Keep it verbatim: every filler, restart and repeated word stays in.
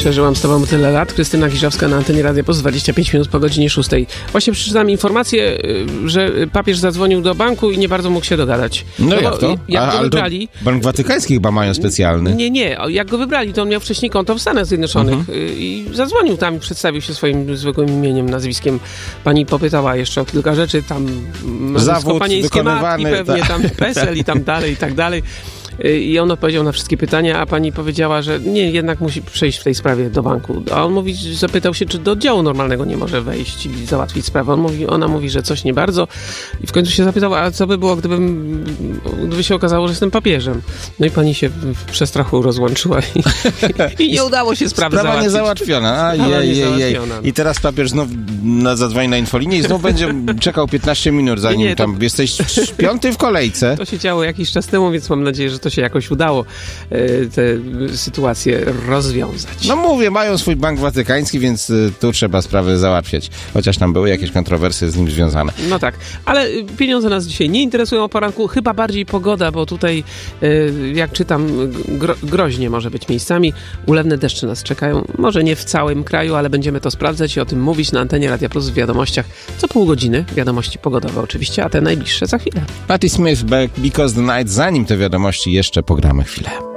przeżyłam z tobą tyle lat. Krystyna Giżowska na antenie Radia Plus, dwadzieścia pięć minut po godzinie szóstej. Właśnie przeczytałem informację, że papież zadzwonił do banku i nie bardzo mógł się dogadać. No, no jak bo, to? Jak A, go ale wybrali... to Bank Watykański chyba mają specjalny. Nie, nie. Jak go wybrali, to on miał wcześniej konto w Stanach Zjednoczonych mhm. i zadzwonił tam i przedstawił się swoim zwykłym imieniem, nazwiskiem. Pani popytała jeszcze o kilka rzeczy, tam zawód panieńskie matki, pewnie ta. tam PESEL i tam dalej, i tak dalej. I on odpowiedział na wszystkie pytania, a pani powiedziała, że nie, jednak musi przejść w tej sprawie do banku. A on mówi, zapytał się, czy do oddziału normalnego nie może wejść i załatwić sprawę. On mówi, ona mówi, że coś nie bardzo. I w końcu się zapytał, a co by było, gdybym, gdyby się okazało, że jestem papieżem. No i pani się w przestrachu rozłączyła i, i nie udało się sprawy Sprawa załatwić. nie załatwiona. A, jej, jej, jej. I teraz papież znów na, zadzwoni na infolinię i znów będzie czekał piętnaście minut, zanim nie, nie, to... tam jesteś piąty w kolejce. To się działo jakiś czas temu, więc mam nadzieję, że to się jakoś udało y, tę sytuację rozwiązać. No mówię, mają swój bank watykański, więc y, tu trzeba sprawy załatwiać. Chociaż tam były jakieś kontrowersje z nim związane. No tak, ale pieniądze nas dzisiaj nie interesują o poranku, chyba bardziej pogoda, bo tutaj, y, jak czytam, gro, groźnie może być miejscami. Ulewne deszcze nas czekają. Może nie w całym kraju, ale będziemy to sprawdzać i o tym mówić na antenie Radia Plus w wiadomościach co pół godziny. Wiadomości pogodowe oczywiście, a te najbliższe za chwilę. Patti Smith, Because the Night. Zanim te wiadomości jeszcze pogramy chwilę.